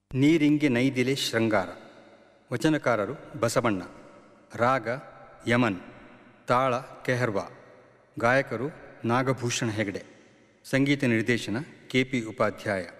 ನೀರಿಂಗೆ ನೈದಿಲೆ ಶೃಂಗಾರ. ವಚನಕಾರರು ಬಸವಣ್ಣ. ರಾಗ ಯಮನ್. ತಾಳ ಕೆಹರ್ವಾ. ಗಾಯಕರು ನಾಗಭೂಷಣ ಹೆಗಡೆ. ಸಂಗೀತ ನಿರ್ದೇಶನ ಕೆ ಪಿ ಉಪಾಧ್ಯಾಯ.